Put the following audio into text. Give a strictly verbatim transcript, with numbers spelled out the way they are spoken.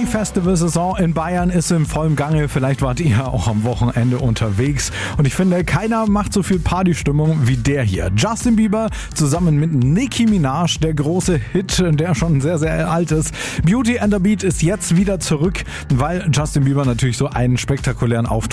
Festivalsaison in Bayern ist im vollen Gange. Vielleicht wart ihr auch am Wochenende unterwegs. Und ich finde, keiner macht so viel Partystimmung wie der hier. Justin Bieber zusammen mit Nicki Minaj, der große Hit, der schon sehr, sehr alt ist. Beauty and the Beat ist jetzt wieder zurück, weil Justin Bieber natürlich so einen spektakulären Auftritt